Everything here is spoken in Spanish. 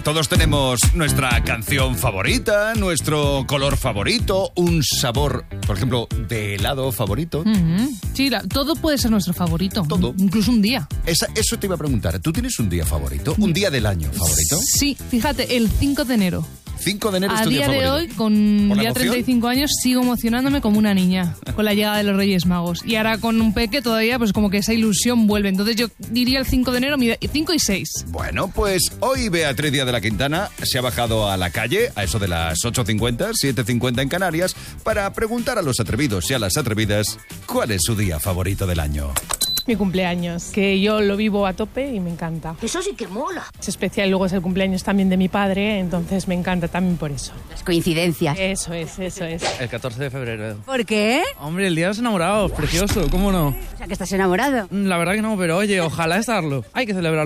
Todos tenemos nuestra canción favorita, nuestro color favorito, un sabor, por ejemplo, de helado favorito. Sí, todo puede ser nuestro favorito. Todo. Incluso un día. Eso te iba a preguntar. ¿Tú tienes un día favorito? ¿Un día del año favorito? Sí, fíjate, el 5 de enero. 5 de enero es A tu día día de favorito. hoy, con ¿Por la ya emoción? 35 años, sigo emocionándome como una niña con la llegada de los Reyes Magos. Y ahora con un peque todavía, pues como que esa ilusión vuelve. Entonces yo diría el 5 de enero, 5 y 6. Bueno, pues hoy Beatriz Díaz de la Quintana se ha bajado a la calle, a eso de las 8:50, 7:50 en Canarias, para preguntar a los atrevidos y a las atrevidas cuál es su día favorito del año. Mi cumpleaños, que yo lo vivo a tope y me encanta. Eso sí que mola. Es especial, luego es el cumpleaños también de mi padre, entonces me encanta también por eso. Las coincidencias. Eso es. El 14 de febrero. ¿Por qué? Hombre, el día de los enamorados, precioso, ¿cómo no? O sea, que estás enamorado. La verdad que no, pero oye, ojalá estarlo. Hay que celebrarlo.